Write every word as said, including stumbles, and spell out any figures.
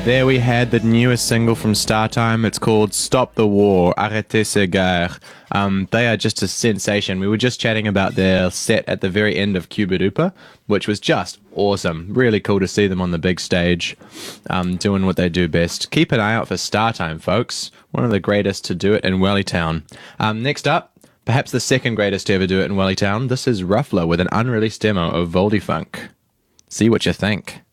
There we had the newest single from Startime. It's called Stop the War, Arrêtez ces guerres. Um, they are just a sensation. We were just chatting about their set at the very end of Cuba Duper, which was just awesome. Really cool to see them on the big stage, um, doing what they do best. Keep an eye out for Startime, folks. One of the greatest to do it in Wellytown. Um, next up, perhaps the second greatest to ever do it in Wellytown. This is Ruffler with an unreleased demo of Voldifunk. See what you think.